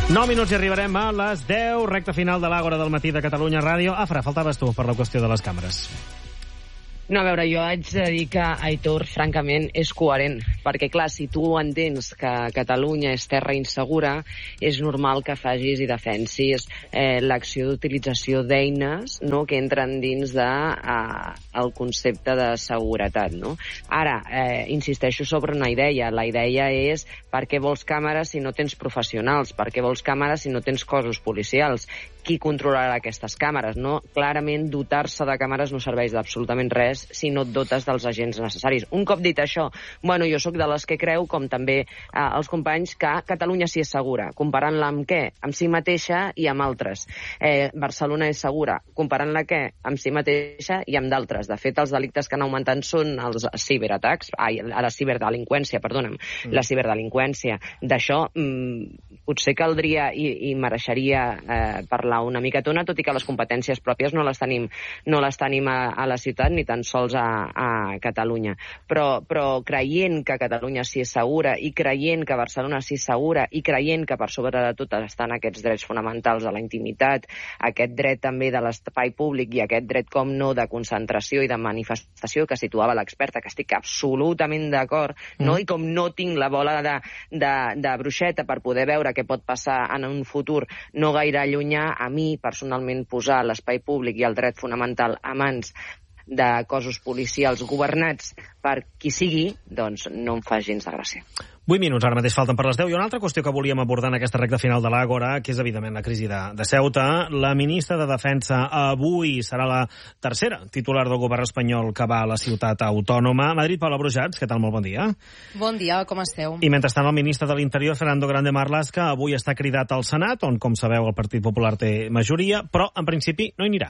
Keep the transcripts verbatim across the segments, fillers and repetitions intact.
nou minuts i arribarem a les deu, recta final de l'Àgora del matí de Catalunya Ràdio. Afra, faltaves tu per la qüestió de les càmeres. No, a veure, jo haig de dir que Aitor, francament, és coherent, perquè, clar, si tu entens que Catalunya és terra insegura, és normal que facis i defensis eh, l'acció d'utilització d'eines, no?, que entren dins de, eh, el concepte de seguretat, no? Ara, eh, insisteixo sobre una idea. La idea és per què vols càmeres si no tens professionals? Per què vols càmeres si no tens cossos policials? Qui controlarà aquestes càmeres, no? Clarament, dotar-se de càmeres no serveix d'absolutament res si no et dotes dels agents necessaris. Un cop dit això, bueno, jo sóc de les que creu, com també eh, els companys, que Catalunya sí és segura. Comparant-la amb què? Amb si mateixa i amb altres. Eh, Barcelona és segura. Comparant-la què? Amb si mateixa i amb d'altres. De fet, els delictes que han augmentat són els ciberatacs, ai, la ciberdelinqüència, perdona'm, mm. la ciberdelinqüència. D'això mm, potser caldria i, i mereixeria eh, parlar una micatona, tot i que les competències pròpies no les tenim, no les tenim a, a la ciutat ni tan sols a, a Catalunya. Però, però creient que Catalunya sí és segura i creient que Barcelona sí és segura i creient que per sobre de tot estan aquests drets fonamentals a la intimitat, aquest dret també de l'espai públic i aquest dret, com no, de concentració i de manifestació que situava l'experta, que estic absolutament d'acord, no? Mm. I com no tinc la bola de, de, de bruixeta per poder veure què pot passar en un futur no gaire llunyà, a mi personalment posar l'espai públic i el dret fonamental a mans de cossos policials governats per qui sigui, doncs no em fa gens de gràcia. vuit minuts ara mateix falten per les deu. I una altra qüestió que volíem abordar en aquesta recta final de l'Àgora, que és evidentment la crisi de, de Ceuta. La ministra de Defensa avui serà la tercera titular del govern espanyol que va a la ciutat autònoma. Madrid, Paula Brujats, què tal? Molt bon dia. Bon dia, com esteu? I mentrestant el ministre de l'Interior, Fernando Grande Marlaska, avui està cridat al Senat, on, com sabeu, el Partit Popular té majoria, però en principi no hi anirà.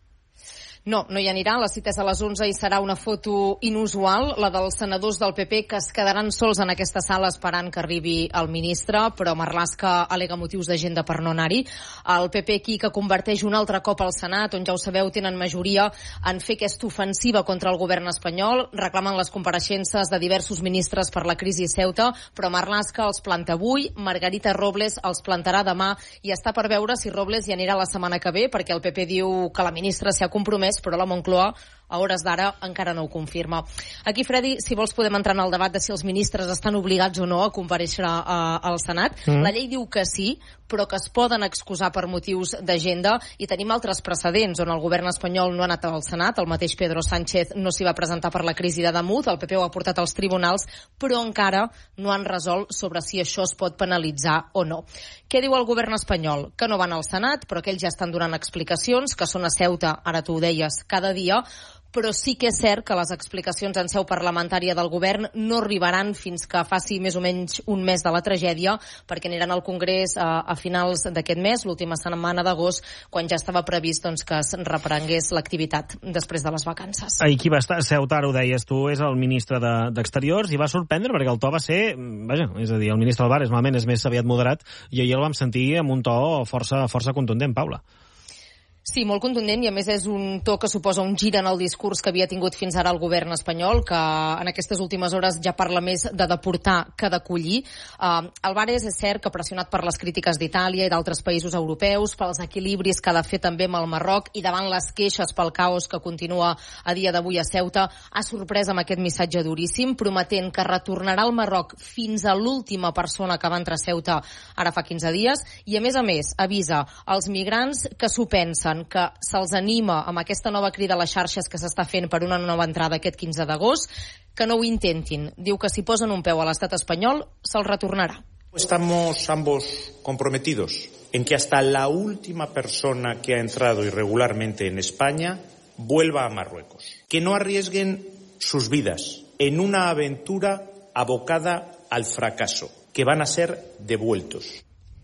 No, no hi anirà. La cita és a les onze i serà una foto inusual, la dels senadors del P P, que es quedaran sols en aquesta sala esperant que arribi el ministre, però Marlaska al·lega motius d'agenda per no anar-hi. El P P aquí, que converteix un altre cop al Senat, on ja ho sabeu, tenen majoria en fer aquesta ofensiva contra el govern espanyol, reclamen les compareixences de diversos ministres per la crisi a Ceuta, però Marlaska els planta avui, Margarita Robles els plantarà demà, i està per veure si Robles hi anirà la setmana que ve, perquè el P P diu que la ministra s'hi ha compromès, però la Moncloa a hores d'ara encara no ho confirma. Aquí, Freddy, si vols podem entrar en el debat de si els ministres estan obligats o no a comparèixer uh, al Senat. Mm. La llei diu que sí, però que es poden excusar per motius d'agenda, i tenim altres precedents on el govern espanyol no ha anat al Senat. El mateix Pedro Sánchez no s'hi va presentar per la crisi de Damunt, el P P ho ha portat als tribunals, però encara no han resolt sobre si això es pot penalitzar o no. Què diu el govern espanyol? Que no van al Senat, però que ells ja estan donant explicacions, que són a Ceuta, ara tu ho deies, cada dia, però sí que és cert que les explicacions en seu parlamentària del govern no arribaran fins que faci més o menys un mes de la tragèdia, perquè aniran al Congrés a, a finals d'aquest mes, l'última setmana d'agost, quan ja estava previst doncs, que es reprengués l'activitat després de les vacances. Ahir qui va estar a Ceuta, ara ho deies tu, és el ministre d'Exteriors, de, i va sorprendre perquè el to va ser, vaja, és a dir, el ministre Álvarez normalment és més aviat moderat, i ahir el vam sentir amb un to força, força contundent, Paula. Sí, molt contundent, i a més és un to que suposa un gir en el discurs que havia tingut fins ara el govern espanyol, que en aquestes últimes hores ja parla més de deportar que d'acollir. Uh, Álvarez és cert que, pressionat per les crítiques d'Itàlia i d'altres països europeus, pels equilibris que ha de fer també amb el Marroc i davant les queixes pel caos que continua a dia d'avui a Ceuta, ha sorprès amb aquest missatge duríssim, prometent que retornarà al Marroc fins a l'última persona que va entrar a Ceuta ara fa quinze dies, i a més a més avisa als migrants que s'ho pensen, que se'ls anima amb aquesta nova crida a les xarxes que s'està fent per una nova entrada aquest quinze d'agost, que no ho intentin. Diu que si posen un peu a l'estat espanyol, se'ls retornarà. Estamos ambos comprometidos en que hasta la última persona que ha entrado irregularmente en España vuelva a Marruecos. Que no arriesguen sus vidas en una aventura abocada al fracaso, que van a ser devueltos.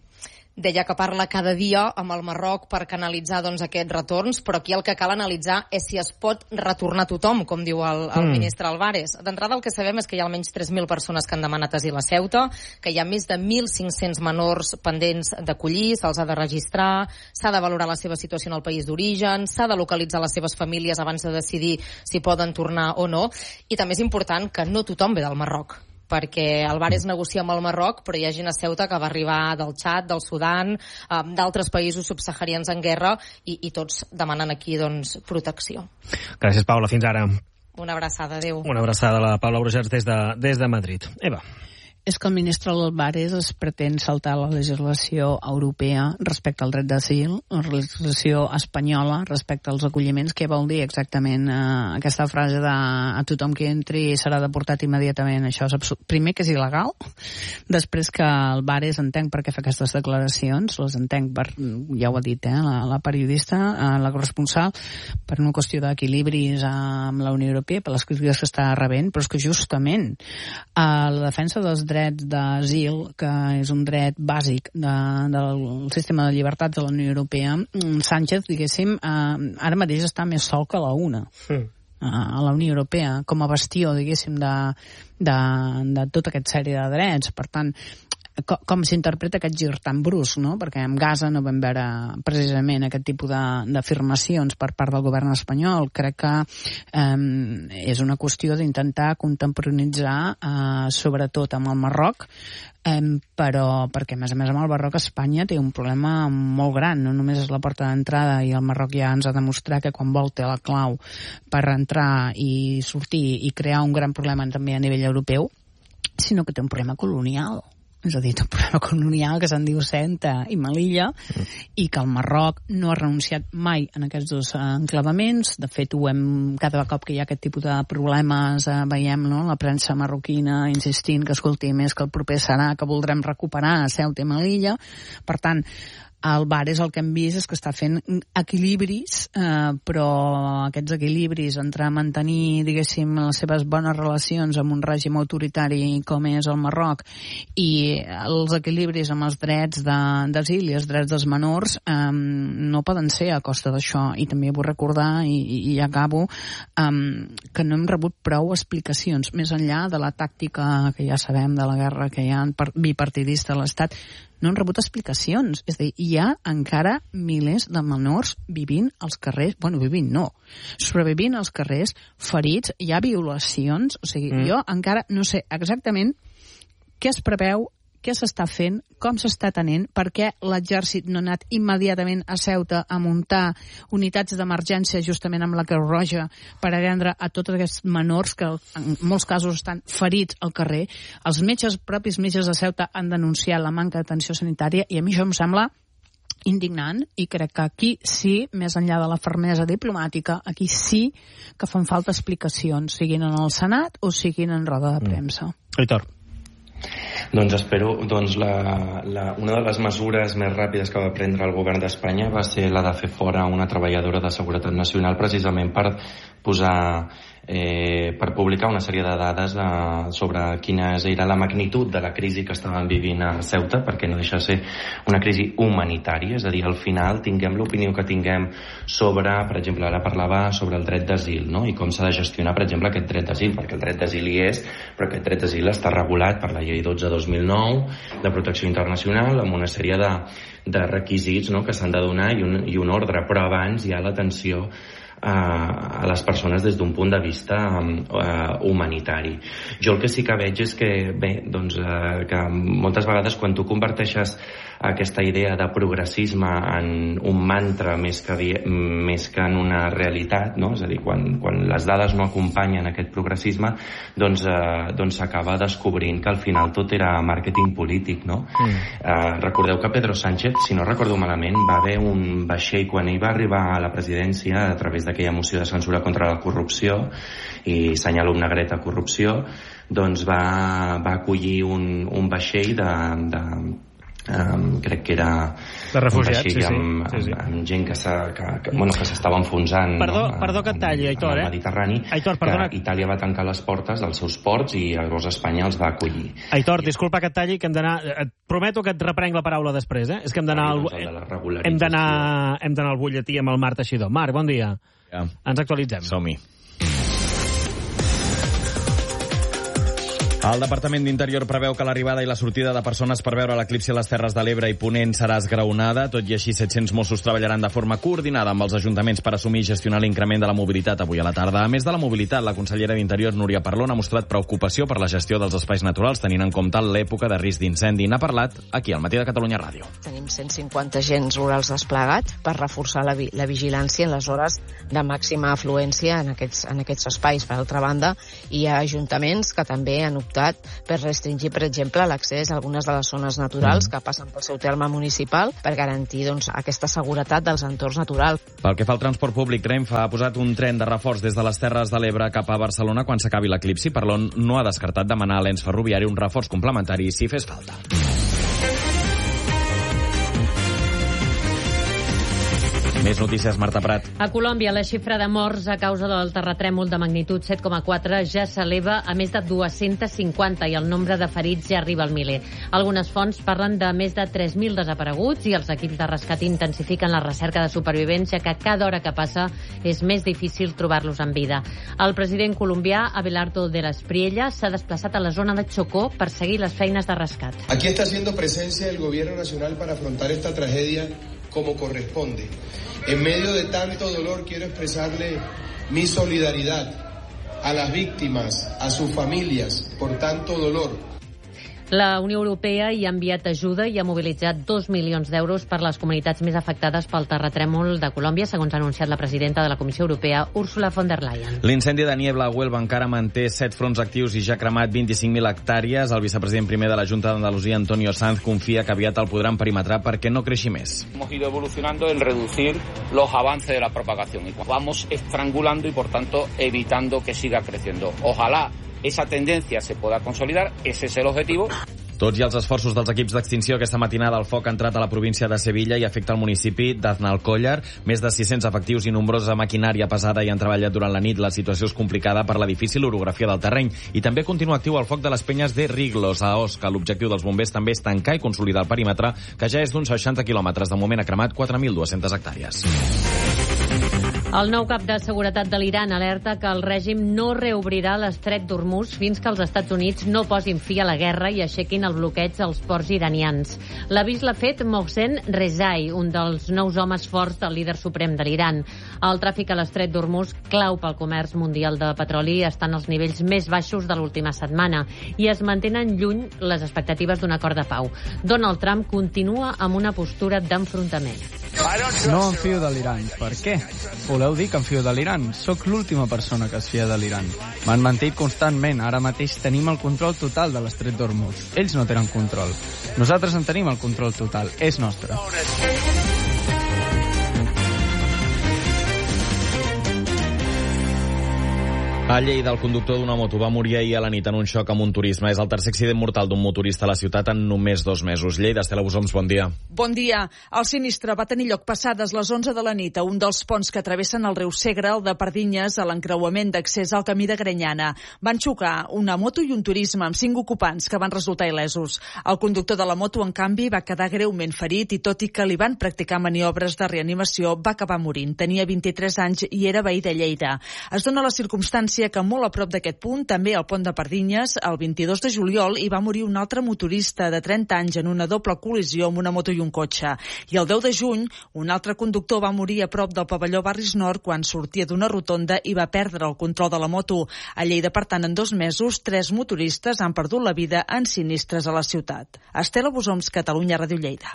Deia que parla cada dia amb el Marroc per canalitzar doncs, aquests retorns, però aquí el que cal analitzar és si es pot retornar tothom, com diu el, el mm. ministre Álvarez. D'entrada el que sabem és que hi ha almenys tres mil persones que han demanat asil a Ceuta, que hi ha més de mil cinc-cents menors pendents d'acollir, se'ls ha de registrar, s'ha de valorar la seva situació en el país d'origen, s'ha de localitzar les seves famílies abans de decidir si poden tornar o no, i també és important que no tothom ve del Marroc. perquè el Bares negocia amb el Marroc, però hi ha gent a Ceuta que va arribar del Txad, del Sudan, eh, d'altres països subsaharians en guerra, i, i tots demanen aquí, doncs, protecció. Gràcies, Paula. Fins ara. Una abraçada, adéu. Una abraçada a la Paula Brugers des de, des de Madrid. Eva. És que el ministre Álvarez es pretén saltar la legislació europea respecte al dret d'asil, la legislació espanyola respecte als acolliments. Què vol dir exactament eh, aquesta frase de a tothom que entri serà deportat immediatament? Això és absurd. Primer, que és il·legal. Després, que Álvarez entenc per què fa aquestes declaracions. Les entenc per, ja ho ha dit, eh, la, la periodista, eh, la corresponsal, per una qüestió d'equilibris amb la Unió Europea, per les crítiques que està rebent, però és que justament eh, la defensa dels drets d'asil, que és un dret bàsic de, del sistema de llibertats de la Unió Europea, Sánchez, diguéssim, eh, ara mateix està més sol que la una. Sí. A la Unió Europea, com a bastió, diguéssim, de, de, de tota aquesta sèrie de drets. Per tant, com, com s'interpreta aquest gir tan brusc, no? Perquè amb Gaza no vam veure precisament aquest tipus d'afirmacions per part del govern espanyol. Crec que eh, és una qüestió d'intentar contemporanitzar, eh, sobretot amb el Marroc, eh, però perquè, a més a més, amb el Marroc Espanya té un problema molt gran. No només és la porta d'entrada, i el Marroc ja ens ha demostrat que quan vol té la clau per entrar i sortir i crear un gran problema també a nivell europeu, sinó que té un problema colonial. És a dir, un problema colonial que se'n diu Ceuta i Melilla, mm. i que el Marroc no ha renunciat mai en aquests dos enclavaments. De fet, ho hem, cada cop que hi ha aquest tipus de problemes, eh, veiem, no?, la premsa marroquina insistint que, escolti, més que el proper serà que voldrem recuperar Ceuta i Melilla. Per tant, el Bares el que hem vist és que està fent equilibris, eh, però aquests equilibris entre mantenir, diguéssim, les seves bones relacions amb un règim autoritari com és el Marroc, i els equilibris amb els drets d'asil i els drets dels menors, eh, no poden ser a costa d'això. I també vull recordar, i, i acabo, eh, que no hem rebut prou explicacions, més enllà de la tàctica que ja sabem de la guerra que hi ha bipartidista a l'Estat. No han rebut explicacions. És a dir, hi ha encara milers de menors vivint als carrers, bueno, vivint no, sobrevivint als carrers, ferits, hi ha violacions, o sigui, mm. jo encara no sé exactament què es preveu, què s'està fent, com s'està tenint, per què l'exèrcit no ha anat immediatament a Ceuta a muntar unitats d'emergència justament amb la Creu Roja per atendre a tots aquests menors que en molts casos estan ferits al carrer. Els metges, propis metges de Ceuta, han denunciat la manca d'atenció sanitària, i a mi això em sembla indignant, i crec que aquí sí, més enllà de la fermesa diplomàtica, aquí sí que fan falta explicacions, siguin en el Senat o siguin en roda de premsa. Mm. Aitor. Doncs espero, doncs la, la, una de les mesures més ràpides que va prendre el govern d'Espanya va ser la de fer fora una treballadora de Seguretat Nacional, precisament per posar eh, per publicar una sèrie de dades de, sobre quina era la magnitud de la crisi que estaven vivint a Ceuta, perquè no deixa de ser una crisi humanitària. És a dir, al final tinguem l'opinió que tinguem sobre, per exemple, ara parlava sobre el dret d'asil, no?, i com s'ha de gestionar, per exemple, aquest dret d'asil, perquè el dret d'asil hi és, però aquest dret d'asil està regulat per la llei dotze dos mil nou de protecció internacional, amb una sèrie de, de requisits, no?, que s'han de donar, i un, i un ordre, però abans hi ha l'atenció a les persones des d'un punt de vista uh, humanitari. Jo el que sí que veig és que, bé, doncs, uh, que moltes vegades quan tu converteixes aquesta idea de progressisme en un mantra més que, més que en una realitat, no? És a dir, quan, quan les dades no acompanyen aquest progressisme, doncs uh, doncs s'acaba descobrint que al final tot era màrqueting polític, no? Mm. Uh, recordeu que Pedro Sánchez, si no recordo malament, va haver un vaixell quan ell va arribar a la presidència a través d'aquella moció de censura contra la corrupció i senyala una negreta corrupció, doncs va, va acollir un, un vaixell de, de Um, crec que era de refugiats, sí, sí. Amb, sí, sí. amb, amb gent que s'estava que, bueno, que enfonsant, perdó, no? perdó que et talli, Aitor, al Mediterrani, eh? Aitor, perdona. Que Itàlia va tancar les portes dels seus ports i llavors Espanya els va acollir. Aitor, disculpa que et talli, que hem d'anar, et prometo que et reprenc la paraula després, eh? És que hem d'anar al, hem d'anar hem d'anar al butlletí amb el Marc Teixidor. Marc, bon dia. Ja. Ens actualitzem. Som-hi. El Departament d'Interior preveu que l'arribada i la sortida de persones per veure l'eclipsi a les Terres de l'Ebre i Ponent serà esgraonada. Tot i així, set-cents Mossos treballaran de forma coordinada amb els ajuntaments per assumir i gestionar l'increment de la mobilitat avui a la tarda. A més de la mobilitat, la consellera d'Interior, Núria Parlon, ha mostrat preocupació per la gestió dels espais naturals, tenint en compte l'època de risc d'incendi. N'ha parlat aquí, al Matí de Catalunya Ràdio. Tenim cent cinquanta agents rurals desplegats per reforçar la, vi la vigilància en les hores de màxima afluència en aquests, en aquests espais. Per altra banda, hi ha ajuntaments que també han optat per restringir, per exemple, l'accés a algunes de les zones naturals que passen pel seu terme municipal per garantir doncs, aquesta seguretat dels entorns naturals. Pel que fa al transport públic, Renfe ha posat un tren de reforç des de les Terres de l'Ebre cap a Barcelona quan s'acabi l'eclipsi. Parlon no ha descartat demanar a l'ens ferroviari un reforç complementari si fes falta. Més notícies, Marta Prat. A Colòmbia, la xifra de morts a causa del terratrèmol de magnitud set coma quatre ja s'eleva a més de dues-centes cinquanta i el nombre de ferits ja arriba al miler. Algunes fonts parlen de més de tres mil desapareguts i els equips de rescat intensifiquen la recerca de supervivents, ja que cada hora que passa és més difícil trobar-los en vida. El president colombià, Abelardo de la Espriella, s'ha desplaçat a la zona de Chocó per seguir les feines de rescat. Aquí está haciendo presencia el gobierno nacional para afrontar esta tragedia como corresponde. En medio de tanto dolor quiero expresarle mi solidaridad a las víctimas, a sus familias, por tanto dolor. La Unió Europea hi ha enviat ajuda i ha mobilitzat dos milions d'euros per les comunitats més afectades pel terratrèmol de Colòmbia, segons ha anunciat la presidenta de la Comissió Europea, Ursula von der Leyen. L'incendi de Niebla a Huelva encara manté set fronts actius i ja ha cremat vint-i-cinc mil hectàrees. El vicepresident primer de la Junta d'Andalusia, Antonio Sanz, confia que aviat el podran perimetrar perquè no creixi més. Hemos ido evolucionando en reducir los avances de la propagación y vamos estrangulando y, por tanto, evitando que siga creciendo. Ojalá esa tendencia se pueda consolidar, ese es el objetivo. Tots i els esforços dels equips d'extinció, aquesta matinada el foc ha entrat a la província de Sevilla i afecta el municipi d'Aznalcóllar. Més de sis-cents efectius i nombrosa maquinària pesada hi han treballat durant la nit. La situació és complicada per la difícil orografia del terreny. I també continua actiu el foc de les penyes de Riglos, a Osca. L'objectiu dels bombers també és tancar i consolidar el perímetre, que ja és d'uns seixanta quilòmetres. De moment ha cremat quatre mil dues-centes hectàrees. El nou cap de seguretat de l'Iran alerta que el règim no reobrirà l'estret d'Hormuz fins que els Estats Units no posin fi a la guerra i aixequin el bloqueig als ports iranians. L'avís l'ha fet Mohsen Rezai, un dels nous homes forts del líder suprem de l'Iran. El tràfic a l'estret d'Hormuz, clau pel comerç mundial de petroli, està en els nivells més baixos de l'última setmana i es mantenen lluny les expectatives d'un acord de pau. Donald Trump continua amb una postura d'enfrontament. No em fio de l'Iran. Per què? Voleu dir que em fio de l'Iran? Soc l'última persona que es fia de l'Iran. M'han mentit constantment. Ara mateix tenim el control total de l'estret d'Hormuz. Ells no tenen control. Nosaltres en tenim el control total. És nostre. A Lleida, el conductor d'una moto va morir ahir a la nit en un xoc amb un turisme. És el tercer accident mortal d'un motorista a la ciutat en només dos mesos. Lleida, Estela Busoms, bon dia. Bon dia. El sinistre va tenir lloc passades les onze de la nit a un dels ponts que travessen el riu Segre, el de Pardinyes, a l'encreuament d'accés al camí de Granyana. Van xocar una moto i un turisme amb cinc ocupants que van resultar il·lesos. El conductor de la moto, en canvi, va quedar greument ferit i, tot i que li van practicar maniobres de reanimació, va acabar morint. Tenia vint-i-tres anys i era veí de Lleida. Es dona la circumstància que molt a prop d'aquest punt, també al pont de Pardinyes, el vint-i-dos de juliol hi va morir un altre motorista de trenta anys en una doble col·lisió amb una moto i un cotxe. I el deu de juny, un altre conductor va morir a prop del pavelló Barris Nord quan sortia d'una rotonda i va perdre el control de la moto. A Lleida, per tant, en dos mesos, tres motoristes han perdut la vida en sinistres a la ciutat. Estela Busoms, Catalunya Ràdio Lleida.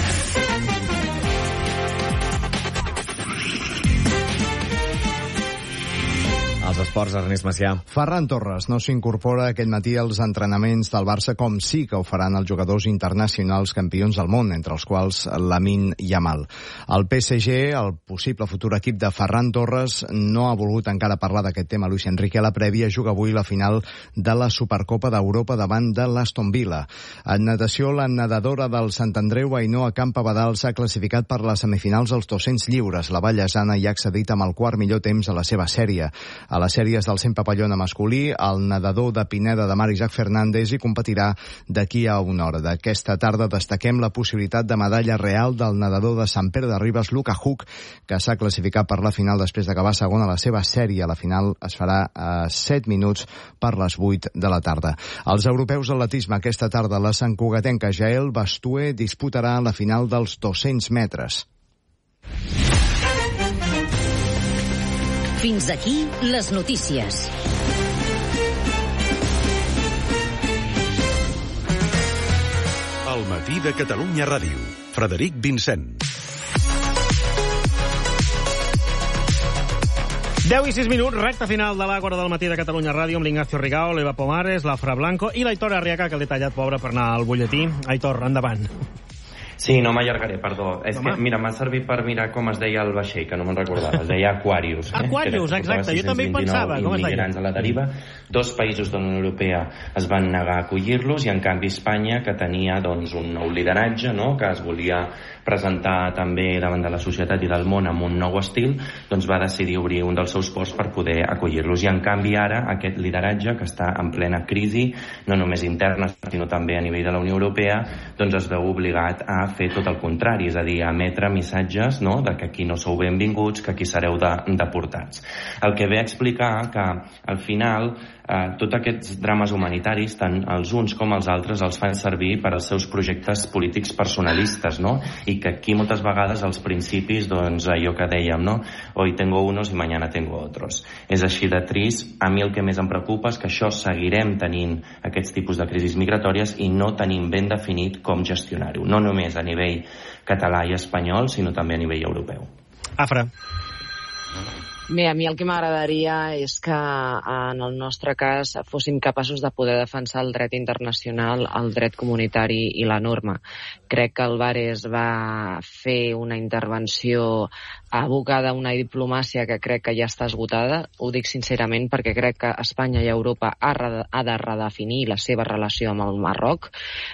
Els esports, Ernest Macià. Ferran Torres no s'incorpora aquest matí als entrenaments del Barça, com sí que ho faran els jugadors internacionals campions del món, entre els quals Lamine Yamal. El P S G, el possible futur equip de Ferran Torres, no ha volgut encara parlar d'aquest tema. Luis Enrique, a la prèvia, juga avui la final de la Supercopa d'Europa davant de l'Aston Villa. En natació, la nedadora del Sant Andreu, Ainhoa Campa-Badal, s'ha classificat per les semifinals als dos-cents lliures. La vallesana hi ha accedit amb el quart millor temps a la seva sèrie. A les sèries del cent papallona masculí, el nedador de Pineda de Mar, Isaac Fernández, hi competirà d'aquí a una hora. D'aquesta tarda destaquem la possibilitat de medalla real del nedador de Sant Pere de Ribes, Luca Huck, que s'ha classificat per la final després d'acabar segon a la seva sèrie. La final es farà a set minuts per les vuit de la tarda. Els europeus d'atletisme aquesta tarda, la santcugatenca Jael Bastué disputarà la final dels dos-cents metres. Fins aquí les notícies. El matí de Catalunya Ràdio. Frederic Vincent. deu i sis minuts, recta final de l'Àgora del matí de Catalunya Ràdio amb l'Ignacio Rigao, l'Eva Pomares, l'Afra Blanco i l'Aitor Arriaga, que l'he tallat, pobre, per anar al butlletí. Aitor, endavant. Sí, no m'allargaré, perdó. És que, mira, m'ha servit per mirar com es deia el vaixell, que no me'n recordava. Es deia Aquarius. Eh? Aquarius, exacte. Jo també hi pensava. Com es deia? Immigrants a la deriva. Dos països de la Unió Europea es van negar a acollir-los i, en canvi, Espanya, que tenia doncs, un nou lideratge, no?, que es volia presentar també davant de la societat i del món amb un nou estil, doncs va decidir obrir un dels seus ports per poder acollir-los. I, en canvi, ara, aquest lideratge, que està en plena crisi, no només interna, sinó també a nivell de la Unió Europea, doncs es veu obligat a fer tot el contrari, és a dir, a emetre missatges, no?, de que aquí no sou benvinguts, que aquí sereu de, deportats. El que ve a explicar que, al final, eh, tots aquests drames humanitaris, tant els uns com els altres, els fan servir per als seus projectes polítics personalistes, no?, i que aquí moltes vegades els principis, doncs, allò que dèiem, no?, hoy tengo unos y mañana tengo otros. És així de trist. A mi el que més em preocupa és que això seguirem tenint aquests tipus de crisis migratòries i no tenim ben definit com gestionar-ho, no només a nivell català i espanyol, sinó també a nivell europeu. Afra. Bé, a mi el que m'agradaria és que en el nostre cas fóssim capaços de poder defensar el dret internacional, el dret comunitari i la norma. Crec que Álvarez va fer una intervenció abocada a una diplomàcia que crec que ja està esgotada. Ho dic sincerament perquè crec que Espanya i Europa ha, ha de redefinir la seva relació amb el Marroc,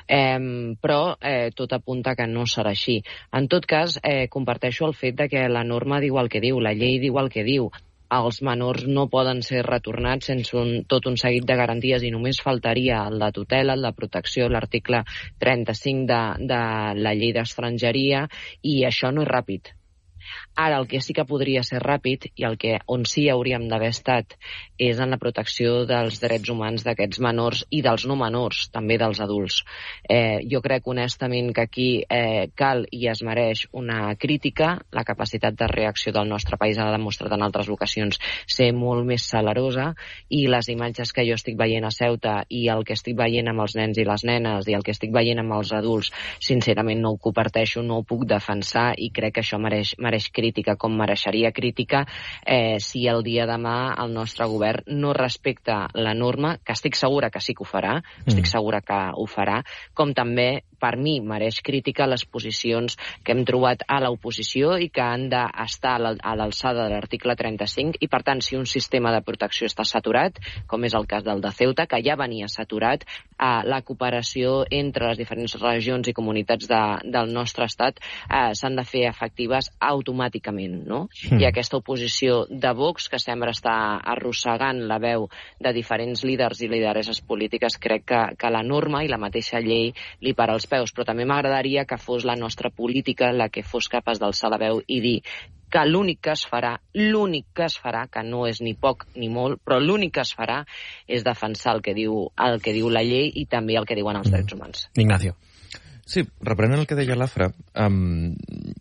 eh, però eh, tot apunta que no serà així. En tot cas, eh, comparteixo el fet de que la norma diu el que diu, la llei diu el que diu. Els menors no poden ser retornats sense un, tot un seguit de garanties i només faltaria el de tutela, el de protecció, l'article trenta-cinc de, de la llei d'estrangeria, i això no és ràpid. Ara, el que sí que podria ser ràpid i el que on sí hauríem d'haver estat és en la protecció dels drets humans d'aquests menors i dels no menors, també dels adults. Eh, jo crec honestament que aquí eh, cal i es mereix una crítica. La capacitat de reacció del nostre país ha demostrat en altres ocasions ser molt més celerosa, i les imatges que jo estic veient a Ceuta i el que estic veient amb els nens i les nenes i el que estic veient amb els adults, sincerament no ho comparteixo, no ho puc defensar, i crec que això mereix, mereix crítica, com mereixeria crítica eh, si el dia de demà el nostre govern no respecta la norma, que estic segura que sí que ho farà, mm. estic segura que ho farà, com també per mi mereix crítica les posicions que hem trobat a l'oposició i que han d'estar a l'alçada de l'article trenta-cinc, i per tant si un sistema de protecció està saturat, com és el cas del de Ceuta, que ja venia saturat, eh, la cooperació entre les diferents regions i comunitats de, del nostre estat eh, s'han de fer efectives automàticament, no? Mm. I aquesta oposició de Vox, que sembla estar arrossegant la veu de diferents líders i lideresses polítiques, crec que, que la norma i la mateixa llei li para els peus, però també m'agradaria que fos la nostra política la que fos capaç d'alçar la veu i dir que l'únic que es farà, l'únic que es farà, que no és ni poc ni molt, però l'únic que es farà és defensar el que diu, el que diu la llei i també el que diuen els drets humans. Ignacio. Sí, reprenent el que deia l'Afra, um,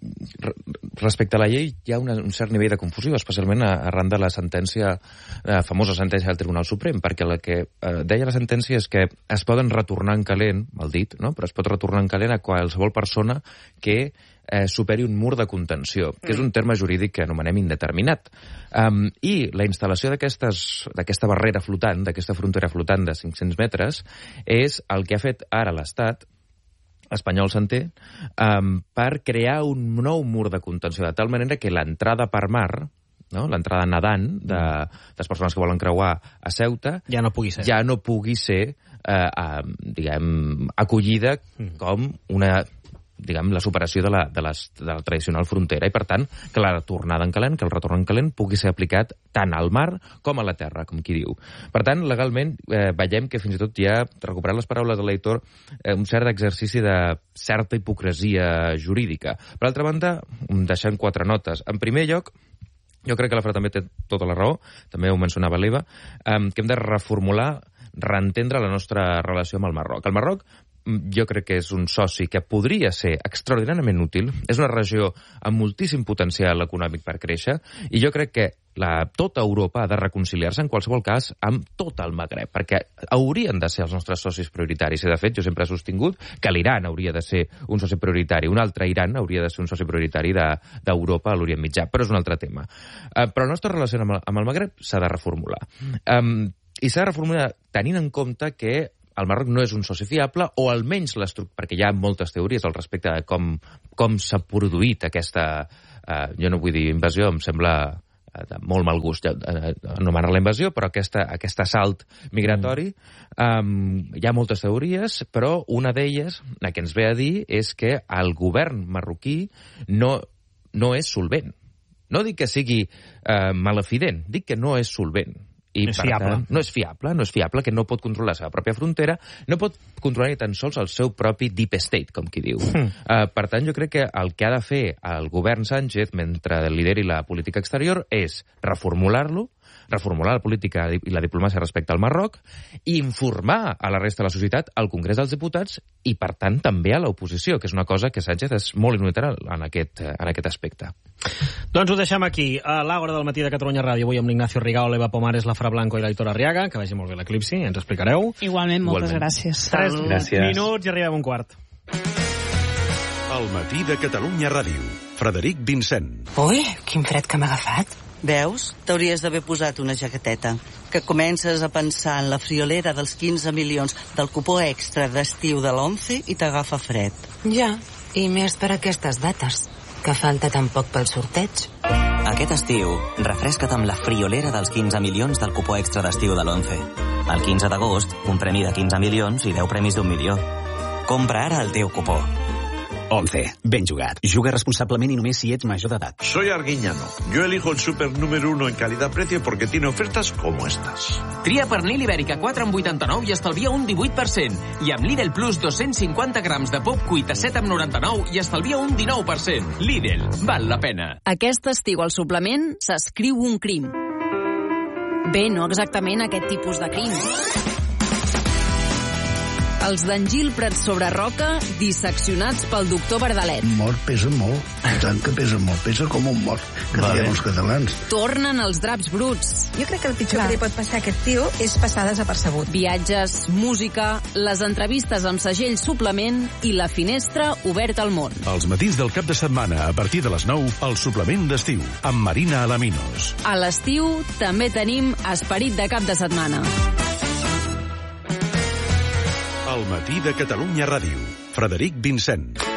respecte a la llei hi ha una, un cert nivell de confusió, especialment arran de la sentència, la famosa sentència del Tribunal Suprem, perquè el que eh, deia la sentència és que es poden retornar en calent, mal dit, no? Però es pot retornar en calent a qualsevol persona que eh, superi un mur de contenció, que és un terme jurídic que anomenem indeterminat. Um, I la instal·lació d'aquesta barrera flotant, d'aquesta frontera flotant de cinc-cents metres, és el que ha fet ara l'Estat espanyol s'entén, um, per crear un nou mur de contenció, de tal manera que l'entrada per mar, no? L'entrada nedant de, de les persones que volen creuar a Ceuta, ja no pugui ser, ja no pugui ser eh, eh, diguem, acollida com una diguem, la superació de la, de, les, de la tradicional frontera i, per tant, que la tornada en calent, que el retorn en calent pugui ser aplicat tant al mar com a la terra, com qui diu. Per tant, legalment, eh, veiem que fins i tot ja, recuperant les paraules de l'editor, eh, un cert exercici de certa hipocresia jurídica. Per altra banda, deixant quatre notes. En primer lloc, jo crec que la Fra també té tota la raó, també ho mencionava l'Eva, eh, que hem de reformular, reentendre la nostra relació amb el Marroc. El Marroc jo crec que és un soci que podria ser extraordinàriament útil, és una regió amb moltíssim potencial econòmic per créixer, i jo crec que la, tota Europa ha de reconciliar-se en qualsevol cas amb tot el Magreb, perquè haurien de ser els nostres socis prioritaris, i de fet jo sempre he sostingut que l'Iran hauria de ser un soci prioritari, un altre Iran hauria de ser un soci prioritari d'Europa de, a l'Orient Mitjà, però és un altre tema. Uh, però la nostra relació amb el, amb el Magreb s'ha de reformular. Um, I s'ha de reformular tenint en compte que el Marroc no és un soci fiable, o almenys l'estructura, perquè hi ha moltes teories al respecte de com, com s'ha produït aquesta, eh, jo no vull dir invasió, em sembla eh, de molt mal gust eh, anomenar la invasió, però aquesta, aquest assalt migratori, mm. eh, hi ha moltes teories, però una d'elles, la que ens ve a dir, és que el govern marroquí no, no és solvent. No dic que sigui eh, malafident, dic que no és solvent. I és per fiable. tant, no és fiable, no és fiable, que no pot controlar la seva pròpia frontera, no pot controlar ni tan sols el seu propi deep state, com qui diu. Mm. Uh, per tant, jo crec que el que ha de fer el govern Sánchez, mentre lideri la política exterior, és reformular-lo, reformular la política i la diplomàcia respecte al Marroc, i informar a la resta de la societat, al Congrés dels Diputats, i, per tant, també a l'oposició, que és una cosa que Sánchez és molt unilateral en aquest, en aquest aspecte. Doncs ho deixem aquí, a l'Àgora del matí de Catalunya Ràdio, avui amb l'Ignacio Rigao, l'Eva Pomares, la Fra Blanco i l'Aitor Arriaga. Que vagi molt bé l'eclipsi, ens explicareu. Igualment, moltes Igualment. gràcies. Tres Gràcies. minuts i arribem a un quart. El matí de Catalunya Ràdio. Frederic Vincent. Ui, quin fred que m'ha agafat. Veus? T'hauries d'haver posat una jaqueteta. Que comences a pensar en la friolera dels quinze milions del cupó extra d'estiu de l'ONCE i t'agafa fred. Ja, i més per aquestes dates, que falta tan poc pel sorteig. Aquest estiu, refresca't amb la friolera dels quinze milions del cupó extra d'estiu de l'ONCE. El quinze d'agost, un premi de quinze milions i deu premis d'un milió. Compra ara el teu cupó. once. Ben jugat. Juga responsablement i només si ets major d'edat. Soy Arguiñano. Yo elijo el súper número uno en calidad-precio porque tiene ofertas como estas. Tria pernil ibèrica quatre amb vuitanta-nou i estalvia un divuit per cent. I amb Lidl Plus dos-cents cinquanta grams de pop cuit a set amb noranta-nou i estalvia un dinou per cent. Lidl, val la pena. Aquest estiu al suplement s'escriu un crim. Bé, no exactament aquest tipus de crim. Els d'en Gil Prats sobre Roca, disseccionats pel doctor Verdalet. Mort pesa molt, i tant que pesa molt, pesa com un mort, que vale. Diem els catalans. Tornen els draps bruts. Jo crec que el pitjor Clar. que li pot passar a aquest tio és passar desapercebut. Viatges, música, les entrevistes amb segell suplement i la finestra oberta al món. Els matins del cap de setmana, a partir de les nou, el suplement d'estiu, amb Marina Alaminos. A l'estiu també tenim esperit de cap de setmana. El matí de Catalunya Ràdio. Frederic Vincent.